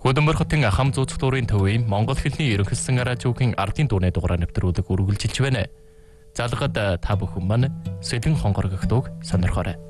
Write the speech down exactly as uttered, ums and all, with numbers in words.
Хөдөлмөр хотын хам зууц дурын төвийн Монгол хэлний ерөнхийлсөн радиогийн ардын дууны дугаар нэвтрүүлэг үргэлжилж байна. Залгад та бүхэн маань Сэдэн хонгорогддог сонирхоорой.